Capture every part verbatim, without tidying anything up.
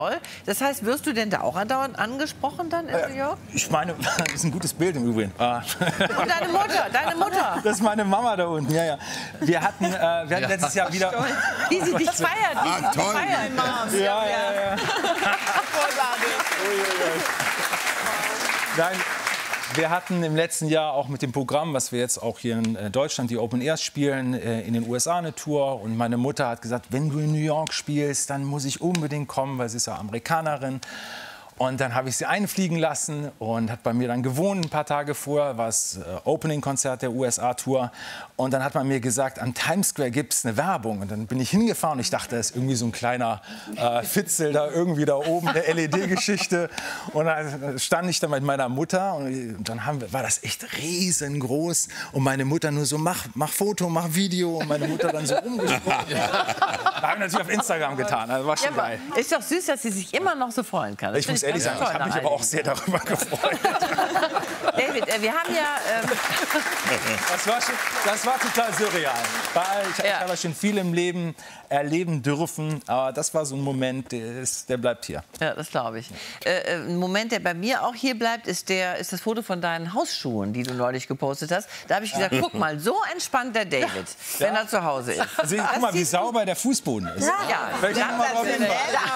Das heißt, wirst du denn da auch andauernd angesprochen dann in New York? Ich meine, das ist ein gutes Bild im Übrigen. Ah. Und deine Mutter, deine Mutter. Das ist meine Mama da unten, ja, ja. Wir hatten, äh, wir hatten letztes Jahr wieder... Wie sie dich feiert, wie Ah, sie dich toll. feiert. Ja, ja, ja. Nein, wir hatten im letzten Jahr auch mit dem Programm, was wir jetzt auch hier in Deutschland, die Open Airs spielen, in den U S A eine Tour. Und meine Mutter hat gesagt, wenn du in New York spielst, dann muss ich unbedingt kommen, weil sie ist ja Amerikanerin. Und dann habe ich sie einfliegen lassen und hat bei mir dann gewohnt. Ein paar Tage vorher war das äh, Opening-Konzert der U S A-Tour. Und dann hat man mir gesagt, am Times Square gibt es eine Werbung. Und dann bin ich hingefahren und ich dachte, das ist irgendwie so ein kleiner äh, Fitzel da irgendwie da oben, eine L E D-Geschichte. Und dann stand ich da mit meiner Mutter und dann haben wir, war das echt riesengroß. Und meine Mutter nur so, mach, mach Foto, mach Video. Und meine Mutter dann so rumgesprochen. Ja. Da haben wir natürlich auf Instagram getan. Also war schon Ja, geil. ist doch süß, dass sie sich immer noch so freuen kann. Das Ich muss finde ehrlich sagen, ganz ich habe toll mich nach aber all auch sehr darüber gefreut. David, äh, wir haben ja... Ähm, Das war, schon, das war total surreal. Weil ich, Ja. ich habe schon viel im Leben erleben dürfen, aber das war so ein Moment, der, ist, der bleibt hier. ja, das glaube ich. Äh, äh, ein Moment, der bei mir auch hier bleibt, ist, der, ist das Foto von deinen Hausschuhen, die du neulich gepostet hast. Da habe ich gesagt, guck mal, so entspannt der David, wenn er zu Hause ist. Also, guck mal, wie sauber der Fußboden ist. Ja, Vielleicht ja, noch mal drauf hinweisen.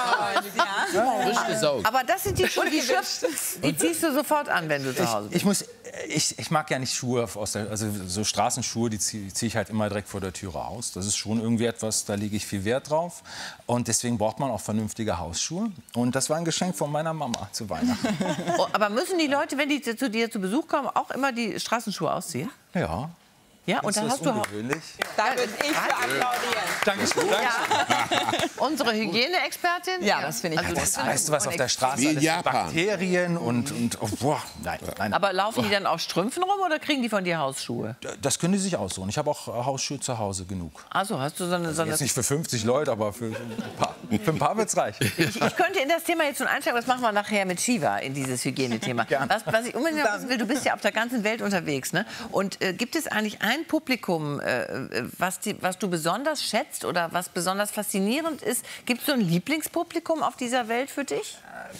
Frisch gesaugt. aber das sind die Schuhe, die, Schrift, die ziehst du sofort an, wenn du zu Hause bist. Ich, muss, ich, ich mag ja nicht Schuhe, aus der, also so Straßenschuhe, die ziehe zieh ich halt immer direkt vor der Türe aus. Das ist schon irgendwie etwas, da lege ich viel Wert drauf. Und deswegen braucht man auch vernünftige Hausschuhe. Und das war ein Geschenk von meiner Mama zu Weihnachten. Oh, aber müssen die Leute, wenn die zu dir zu Besuch kommen, auch immer die Straßenschuhe ausziehen? Ja. Ja, und Ist dann das hast du ungewöhnlich? Da würde ich für applaudieren. Dankeschön. Dankeschön. unsere Hygieneexpertin. Ja, das finde ich Also, gut. das Das, weißt du, was auf der Straße Wie in alles Japan. Bakterien und, und oh, boah, nein, nein. Aber laufen die dann auf Strümpfen rum oder kriegen die von dir Hausschuhe? Das können die sich aussuchen. Ich habe auch äh, Hausschuhe zu Hause genug. Also hast du so eine... So eine Jetzt nicht für fünfzig Leute, aber für ein paar, für ein paar wird's reich. ich könnte in das Thema jetzt schon einsteigen, das machen wir nachher mit Shiva, in dieses Hygienethema. Gerne. Was, was ich unbedingt noch wissen will, du bist ja auf der ganzen Welt unterwegs, ne? Und äh, gibt es eigentlich ein Publikum, äh, was, die, was du besonders schätzt oder was besonders faszinierend ist? Gibt es so ein Lieblingspublikum auf dieser Welt für dich?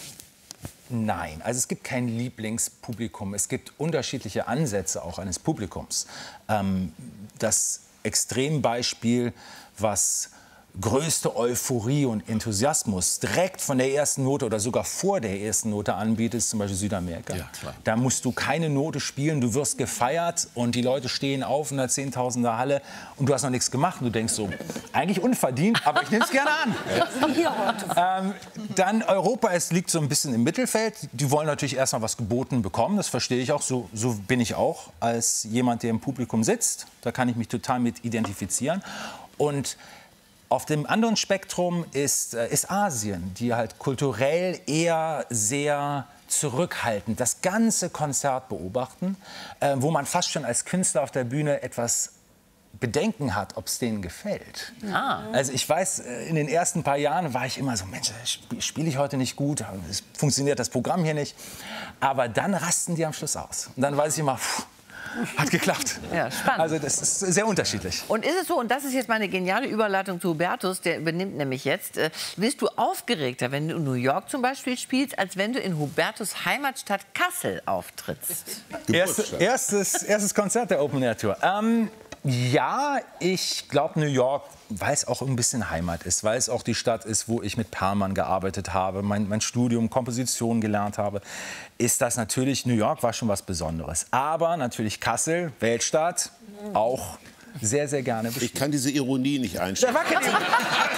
Nein, also es gibt kein Lieblingspublikum. Es gibt unterschiedliche Ansätze auch eines Publikums. Ähm, das Extrembeispiel, was größte Euphorie und Enthusiasmus direkt von der ersten Note oder sogar vor der ersten Note anbietet, ist zum Beispiel Südamerika. Ja, klar. Da musst du keine Note spielen, du wirst gefeiert und die Leute stehen auf in der Zehntausender Halle und du hast noch nichts gemacht. Und du denkst so, eigentlich unverdient, aber ich nehme es gerne an. ähm, dann Europa, es liegt so ein bisschen im Mittelfeld. Die wollen natürlich erst mal was geboten bekommen, das verstehe ich auch. So, so bin ich auch als jemand, der im Publikum sitzt. Da kann ich mich total mit identifizieren. Und auf dem anderen Spektrum ist, äh, ist Asien, die halt kulturell eher sehr zurückhaltend das ganze Konzert beobachten, äh, wo man fast schon als Künstler auf der Bühne etwas Bedenken hat, ob es denen gefällt. Ah. Also ich weiß, äh, in den ersten paar Jahren war ich immer so, Mensch, spiele spiel ich heute nicht gut, es funktioniert das Programm hier nicht. Aber dann rasten die am Schluss aus. Und dann weiß ich immer, pff, hat geklappt. Ja, spannend. Also das ist sehr unterschiedlich. Und ist es so, und das ist jetzt meine geniale Überleitung zu Hubertus, der übernimmt nämlich jetzt, äh, bist du aufgeregter, wenn du in New York zum Beispiel spielst, als wenn du in Hubertus' Heimatstadt Kassel auftrittst? Erste, erstes, erstes Konzert der Open Air Tour. Ähm, ja, ich glaube New York, weil es auch ein bisschen Heimat ist, weil es auch die Stadt ist, wo ich mit Perlmann gearbeitet habe, mein, mein Studium Komposition gelernt habe, ist das natürlich, New York war schon was Besonderes. Aber natürlich Kassel, Weltstadt, auch sehr, sehr gerne bespielt. Ich kann diese Ironie nicht einstellen. Da war keine Ironie.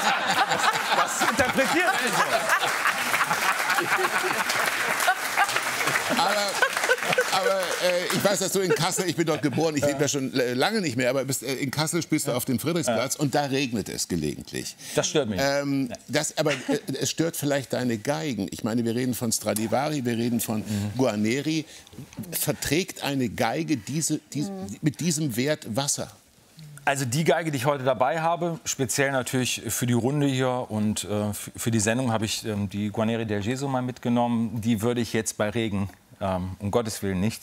Das, das interpretiert also. Aber, aber äh, ich weiß, dass du in Kassel, ich bin dort geboren, ich lebe da schon äh, lange nicht mehr, aber bist, äh, in Kassel spielst du auf dem Friedrichsplatz und da regnet es gelegentlich. Das stört mich. Ähm, das, aber äh, es stört vielleicht deine Geigen. Ich meine, wir reden von Stradivari, wir reden von Guarneri. Verträgt eine Geige diese, diese, mit diesem Wert Wasser? Also die Geige, die ich heute dabei habe, speziell natürlich für die Runde hier und äh, für die Sendung habe ich ähm, die Guarneri del Geso mal mitgenommen. Die würde ich jetzt bei Regen, ähm, um Gottes Willen, nicht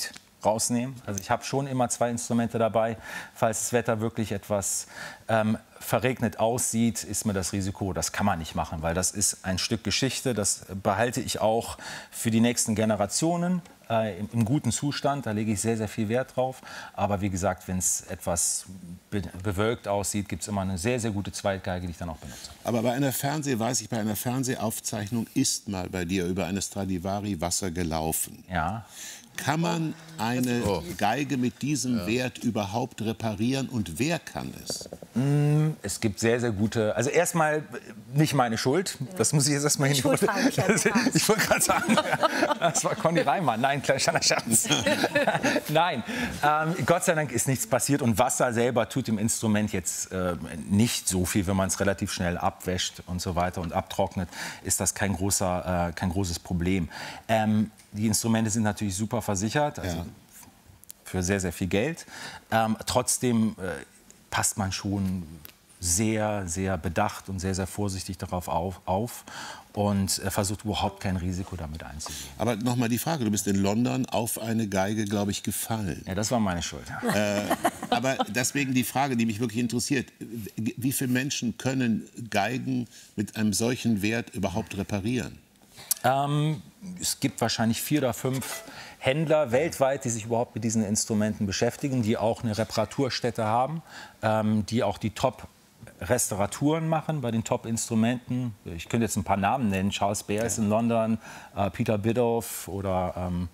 rausnehmen. Also ich habe schon immer zwei Instrumente dabei. Falls das Wetter wirklich etwas ähm, verregnet aussieht, ist mir das Risiko, das kann man nicht machen, weil das ist ein Stück Geschichte. Das behalte ich auch für die nächsten Generationen äh, im, im guten Zustand. Da lege ich sehr, sehr viel Wert drauf. Aber wie gesagt, wenn es etwas be bewölkt aussieht, gibt es immer eine sehr, sehr gute Zweitgeige, die ich dann auch benutze. Aber bei einer Fernseh, weiß ich, bei einer Fernsehaufzeichnung ist mal bei dir über eine Stradivari Wasser gelaufen. Ja. Kann man eine Geige mit diesem ja. Wert überhaupt reparieren und wer kann es? Es gibt sehr, sehr gute, also erstmal nicht meine Schuld, das muss ich jetzt erstmal hin. Ich, ich wollte gerade sagen, das war Conny Reimann, nein, kleiner Scherz. Nein, ähm, Gott sei Dank ist nichts passiert und Wasser selber tut dem Instrument jetzt äh, nicht so viel, wenn man es relativ schnell abwäscht und so weiter und abtrocknet, ist das kein, großer, äh, kein großes Problem. Ähm, Die Instrumente sind natürlich super versichert, also ja. für sehr, sehr viel Geld. Ähm, trotzdem äh, passt man schon sehr, sehr bedacht und sehr, sehr vorsichtig darauf auf, auf und äh, versucht überhaupt kein Risiko damit einzugehen. Aber noch mal die Frage, du bist in London auf eine Geige, glaube ich, gefallen. Ja, das war meine Schuld. Äh, aber deswegen die Frage, die mich wirklich interessiert, wie viele Menschen können Geigen mit einem solchen Wert überhaupt reparieren? Ähm, es gibt wahrscheinlich vier oder fünf Händler weltweit, die sich überhaupt mit diesen Instrumenten beschäftigen, die auch eine Reparaturstätte haben, ähm, die auch die Top-Restauraturen machen bei den Top-Instrumenten. Ich könnte jetzt ein paar Namen nennen, Charles Bears in London, äh, Peter Biddulph oder ähm,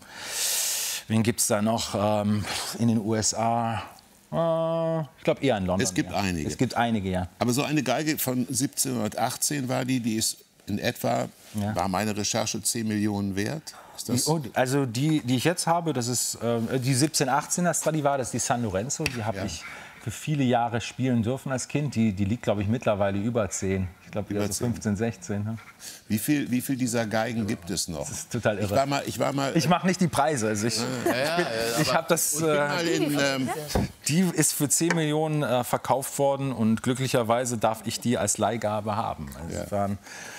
wen gibt es da noch ähm, in den U S A? Äh, ich glaube eher in London. Es gibt ja. einige. Es gibt einige, ja. Aber so eine Geige von siebzehnhundertachtzehn war die, die ist in etwa, ja. war meine Recherche, zehn Millionen wert. Ist das die, also die, die ich jetzt habe, das ist äh, die siebzehnhundertachtzehner Stradivari, das ist die San Lorenzo. Die habe ja. ich für viele Jahre spielen dürfen als Kind. Die, die liegt, glaube ich, mittlerweile über zehn. Ich glaube, über so fünfzehn, sechzehn. Ne? Wie viel, wie viel dieser Geigen gibt es noch? Das ist total irre. Ich war mal, ich war mal. Ich mache nicht die Preise. Also ich, ja, ja, ich, ich, ich habe das. Äh, in, ähm, die ist für zehn Millionen äh, verkauft worden und glücklicherweise darf ich die als Leihgabe haben. Also ja. waren,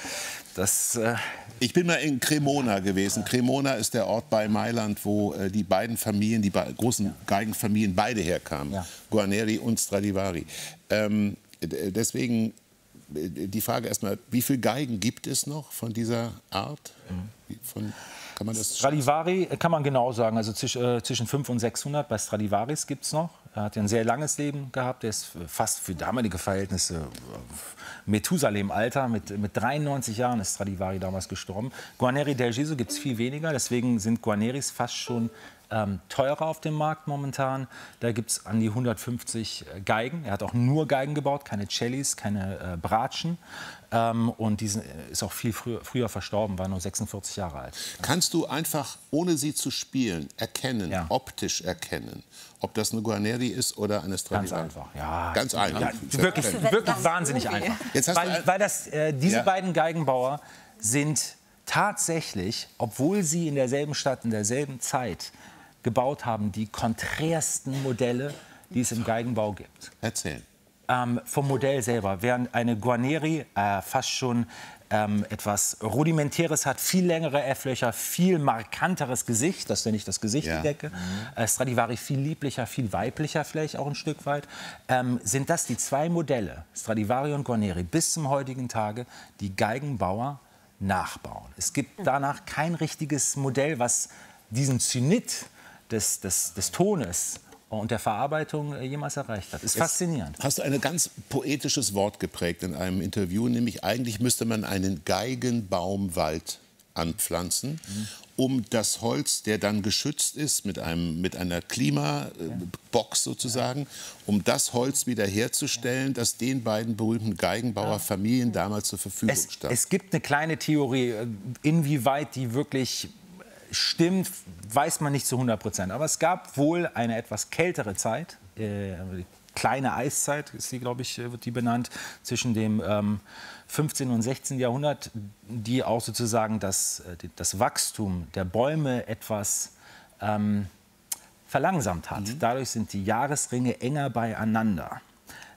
das, äh ich bin mal in Cremona gewesen. Cremona ist der Ort bei Mailand, wo äh, die beiden Familien, die be großen Geigenfamilien, beide herkamen. Ja. Guarneri und Stradivari. Ähm, deswegen die Frage erstmal, wie viele Geigen gibt es noch von dieser Art? Mhm. Von, kann man das Stradivari kann man genau sagen, also zwischen, äh, zwischen fünfhundert und sechshundert bei Stradivaris gibt es noch. Er hat ja ein sehr langes Leben gehabt, er ist fast für damalige Verhältnisse äh, Methusalem-Alter, mit, mit dreiundneunzig Jahren ist Stradivari damals gestorben. Guarneri del Gesù gibt es viel weniger, deswegen sind Guarneris fast schon ähm, teurer auf dem Markt momentan. Da gibt es an die hundertfünfzig Geigen. Er hat auch nur Geigen gebaut, keine Cellis, keine äh, Bratschen. Ähm, und die sind, ist auch viel früher, früher verstorben, war nur sechsundvierzig Jahre alt. Kannst du einfach, ohne sie zu spielen, erkennen, ja. optisch erkennen, ob das eine Guarneri ist oder eine Stradivari? Ganz einfach, ja. Ganz einfach. Ja, wirklich wirklich wahnsinnig einfach. Jetzt hast weil du weil das, äh, diese ja. beiden Geigenbauer sind tatsächlich, obwohl sie in derselben Stadt, in derselben Zeit gebaut haben, die konträrsten Modelle, die es im Geigenbau gibt. Erzähl. Ähm, vom Modell selber. Während eine Guarneri äh, fast schon ähm, etwas Rudimentäres hat, viel längere F-Löcher, viel markanteres Gesicht, dass wenn ich das Gesicht ja. decke, mhm. äh, Stradivari viel lieblicher, viel weiblicher vielleicht auch ein Stück weit, ähm, sind das die zwei Modelle, Stradivari und Guarneri, bis zum heutigen Tage, die Geigenbauer nachbauen. Es gibt danach kein richtiges Modell, was diesen Zenit des, des, des Tones und der Verarbeitung jemals erreicht hat. Ist faszinierend. Hast du ein ganz poetisches Wort geprägt in einem Interview, nämlich eigentlich müsste man einen Geigenbaumwald anpflanzen, mhm. um das Holz, der dann geschützt ist mit, einem, mit einer Klimabox sozusagen, um das Holz wiederherzustellen, das den beiden berühmten Geigenbauerfamilien damals zur Verfügung es, stand. Es gibt eine kleine Theorie, inwieweit die wirklich stimmt, weiß man nicht zu hundert Prozent. Aber es gab wohl eine etwas kältere Zeit, äh, kleine Eiszeit ist die, glaube ich, wird die benannt, zwischen dem ähm, fünfzehnten und sechzehnten Jahrhundert, die auch sozusagen das, das Wachstum der Bäume etwas ähm, verlangsamt hat. Mhm. Dadurch sind die Jahresringe enger beieinander.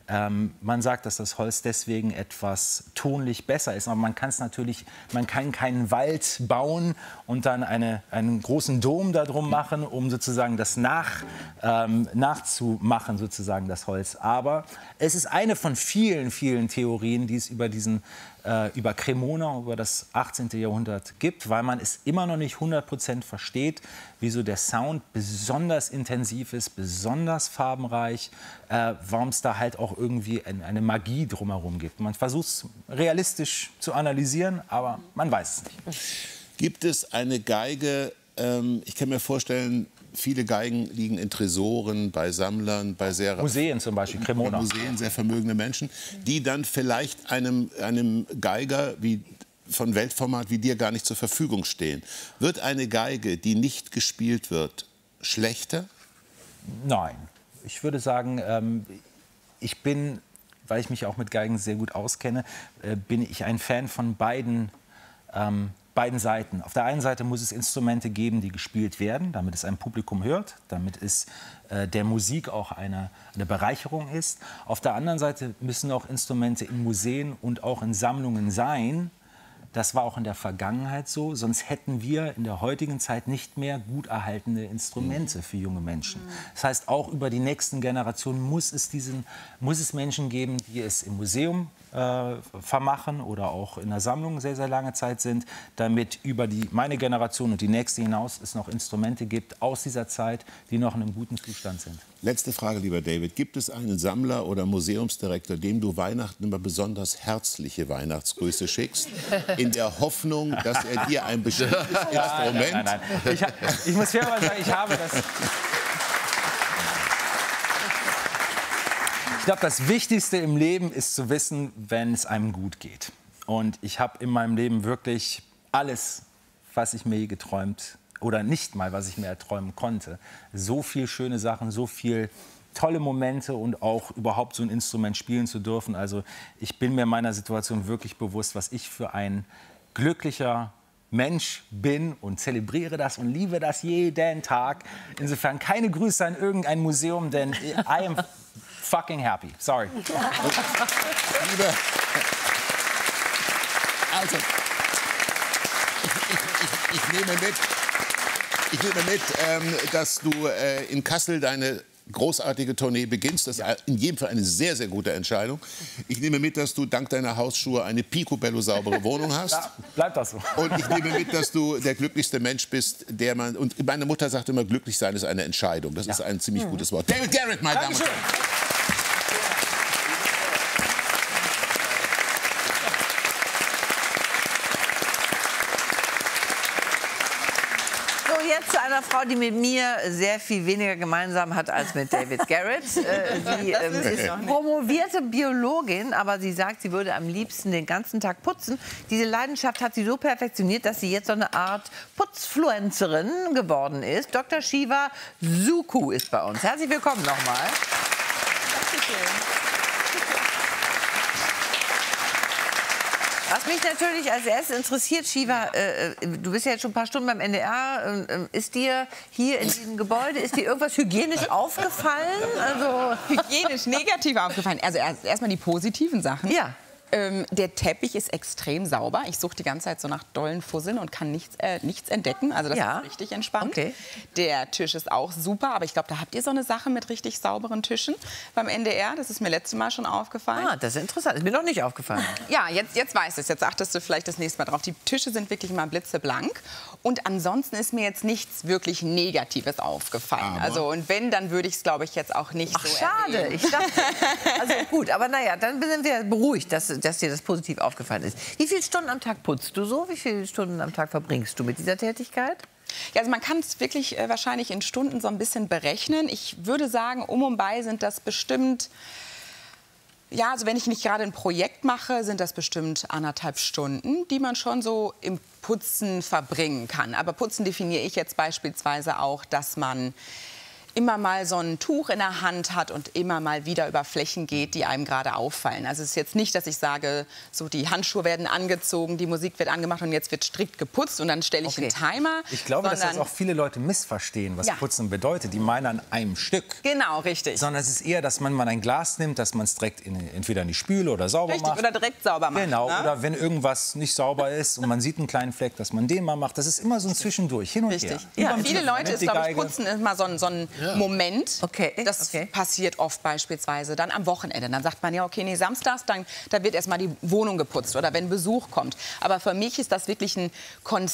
Ähm, man sagt, dass das Holz deswegen etwas tonlich besser ist. Aber man kann es natürlich, man kann keinen Wald bauen und dann eine, einen großen Dom darum machen, um sozusagen das nach, ähm, nachzumachen, sozusagen das Holz. Aber es ist eine von vielen, vielen Theorien, die es über diesen äh, über Cremona, über das achtzehnte Jahrhundert gibt, weil man es immer noch nicht hundert Prozent versteht, wieso der Sound besonders intensiv ist, besonders farbenreich, äh, warum es da halt auch irgendwie ein, eine Magie drumherum gibt. Man versucht es realistisch zu analysieren, aber man weiß es nicht. Gibt es eine Geige, ähm, ich kann mir vorstellen, viele Geigen liegen in Tresoren, bei Sammlern, bei sehr... Museen zum Beispiel, Cremona. Museen, sehr vermögende Menschen, die dann vielleicht einem, einem Geiger wie, von Weltformat wie dir gar nicht zur Verfügung stehen. Wird eine Geige, die nicht gespielt wird, schlechter? Nein. Ich würde sagen, ähm, ich bin, weil ich mich auch mit Geigen sehr gut auskenne, äh, bin ich ein Fan von beiden ähm, beiden Seiten. Auf der einen Seite muss es Instrumente geben, die gespielt werden, damit es ein Publikum hört, damit es äh, der Musik auch eine, eine Bereicherung ist. Auf der anderen Seite müssen auch Instrumente in Museen und auch in Sammlungen sein. Das war auch in der Vergangenheit so, sonst hätten wir in der heutigen Zeit nicht mehr gut erhaltene Instrumente für junge Menschen. Das heißt, auch über die nächsten Generationen muss es, diesen, muss es Menschen geben, die es im Museum äh, vermachen oder auch in der Sammlung sehr, sehr lange Zeit sind, damit über die, meine Generation und die nächste hinaus es noch Instrumente gibt aus dieser Zeit, die noch in einem guten Zustand sind. Letzte Frage, lieber David. Gibt es einen Sammler oder Museumsdirektor, dem du Weihnachten immer besonders herzliche Weihnachtsgrüße schickst, in der Hoffnung, dass er dir ein bestimmtes Instrument... Nein, nein, nein. Ich, ich muss fairerweise sagen, ich habe das... Ich glaube, das Wichtigste im Leben ist zu wissen, wenn es einem gut geht. Und ich habe in meinem Leben wirklich alles, was ich mir je geträumt oder nicht mal, was ich mir erträumen konnte. So viele schöne Sachen, so viele tolle Momente und auch überhaupt so ein Instrument spielen zu dürfen. Also ich bin mir meiner Situation wirklich bewusst, was ich für ein glücklicher Mensch bin und zelebriere das und liebe das jeden Tag. Insofern keine Grüße an irgendein Museum, denn I am fucking happy. Sorry. Liebe, also, ich, ich, ich nehme mit, ich nehme mit ähm, dass du äh, in Kassel deine großartige Tournee beginnst. Das ist in jedem Fall eine sehr, sehr gute Entscheidung. Ich nehme mit, dass du dank deiner Hausschuhe eine picobello saubere Wohnung hast. Ja, bleibt das so. Und ich nehme mit, dass du der glücklichste Mensch bist, der man... Und meine Mutter sagt immer, glücklich sein ist eine Entscheidung. Das ja. ist ein ziemlich gutes Wort. David Garrett, meine Damen und Herren. Jetzt zu einer Frau, die mit mir sehr viel weniger gemeinsam hat als mit David Garrett. Äh, sie ähm, ist promovierte Biologin, aber sie sagt, sie würde am liebsten den ganzen Tag putzen. Diese Leidenschaft hat sie so perfektioniert, dass sie jetzt so eine Art Putzfluencerin geworden ist. Doktor Shiva Suku ist bei uns. Herzlich willkommen nochmal. Was mich natürlich als erstes interessiert, Shiva, äh, du bist ja jetzt schon ein paar Stunden beim N D R. Äh, ist dir hier in diesem Gebäude, ist dir irgendwas hygienisch aufgefallen? Also hygienisch negativ aufgefallen. Also erst erstmal die positiven Sachen. Ja. Ähm, der Teppich ist extrem sauber. Ich suche die ganze Zeit so nach dollen Fusseln und kann nichts, äh, nichts entdecken. Also das ja. ist richtig entspannt. Okay. Der Tisch ist auch super, aber ich glaube, da habt ihr so eine Sache mit richtig sauberen Tischen beim N D R. Das ist mir letztes Mal schon aufgefallen. Ah, das ist interessant. Das ist mir noch nicht aufgefallen. Ja, jetzt, jetzt weißt du es. Jetzt achtest du vielleicht das nächste Mal drauf. Die Tische sind wirklich mal blitzeblank. Und ansonsten ist mir jetzt nichts wirklich Negatives aufgefallen. Aber also und wenn, dann würde ich es, glaube ich, jetzt auch nicht Ach, so schade. erwähnen. Ich dachte, also gut, aber naja, dann sind wir beruhigt, dass, dass dir das positiv aufgefallen ist. Wie viele Stunden am Tag putzt du so? Wie viele Stunden am Tag verbringst du mit dieser Tätigkeit? Ja, also man kann es wirklich äh, wahrscheinlich in Stunden so ein bisschen berechnen. Ich würde sagen, um und bei sind das bestimmt... Ja, also wenn ich nicht gerade ein Projekt mache, sind das bestimmt anderthalb Stunden, die man schon so im Putzen verbringen kann. Aber Putzen definiere ich jetzt beispielsweise auch, dass man immer mal so ein Tuch in der Hand hat und immer mal wieder über Flächen geht, die einem gerade auffallen. Also es ist jetzt nicht, dass ich sage, so die Handschuhe werden angezogen, die Musik wird angemacht und jetzt wird strikt geputzt und dann stelle ich Okay. einen Timer. Ich glaube, dass sondern, das auch viele Leute missverstehen, was Ja. Putzen bedeutet. Die meinen an einem Stück. Genau, richtig. Sondern es ist eher, dass man mal ein Glas nimmt, dass man es direkt in, entweder in die Spüle oder sauber Richtig, macht. oder direkt sauber machen. Genau, ne? oder wenn irgendwas nicht sauber ist und man sieht einen kleinen Fleck, dass man den mal macht. Das ist immer so ein Zwischendurch, hin und Richtig. her. Ja, Überm viele Tisch, man Leute nimmt ist, die glaube ich, Geige. Putzen ist mal so ein, so ein Moment. Okay, Das okay. passiert oft beispielsweise dann am Wochenende. Dann sagt man ja, okay, nee, samstags, dann da wird erst mal die Wohnung geputzt oder wenn Besuch kommt. Aber für mich ist das wirklich ein Konzept.